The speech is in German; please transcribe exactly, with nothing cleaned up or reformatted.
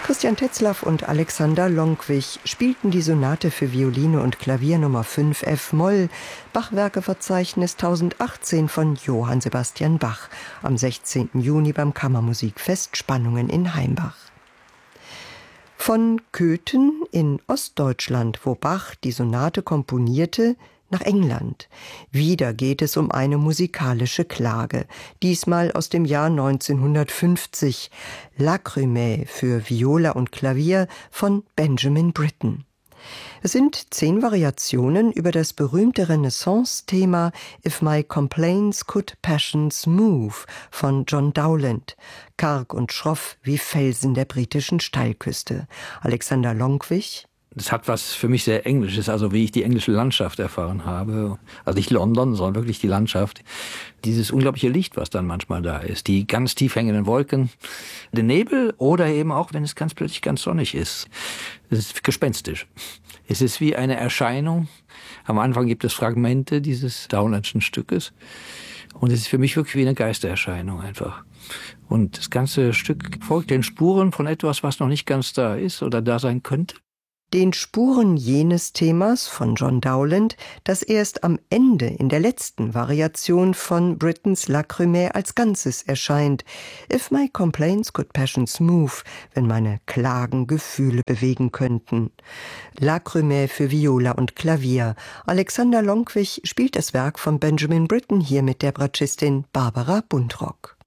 Christian Tetzlaff und Alexander Lonkwich spielten die Sonate für Violine und Klavier Nummer fünf f-Moll, Bachwerkeverzeichnis tausendachtzehn von Johann Sebastian Bach, am sechzehnten Juni beim Kammermusikfest Spannungen in Heimbach. Von Köthen in Ostdeutschland, wo Bach die Sonate komponierte, nach England. Wieder geht es um eine musikalische Klage, diesmal aus dem Jahr neunzehnhundertfünfzig, Lacrymae für Viola und Klavier von Benjamin Britten. Es sind zehn Variationen über das berühmte Renaissance-Thema If My Complaints Could Passions Move von John Dowland, karg und schroff wie Felsen der britischen Steilküste. Alexander Lonkwich. Das hat was für mich sehr Englisches, also wie ich die englische Landschaft erfahren habe. Also nicht London, sondern wirklich die Landschaft. Dieses unglaubliche Licht, was dann manchmal da ist. Die ganz tief hängenden Wolken, den Nebel oder eben auch, wenn es ganz plötzlich ganz sonnig ist. Es ist gespenstisch. Es ist wie eine Erscheinung. Am Anfang gibt es Fragmente dieses Dowlandschen Stückes. Und es ist für mich wirklich wie eine Geistererscheinung einfach. Und das ganze Stück folgt den Spuren von etwas, was noch nicht ganz da ist oder da sein könnte. Den Spuren jenes Themas von John Dowland, das erst am Ende in der letzten Variation von Brittens Lacrymae als Ganzes erscheint. If my complaints could passions move, wenn meine Klagen Gefühle bewegen könnten. Lacrymae für Viola und Klavier. Alexander Lonkwich spielt das Werk von Benjamin Britten hier mit der Bratschistin Barbara Buntrock.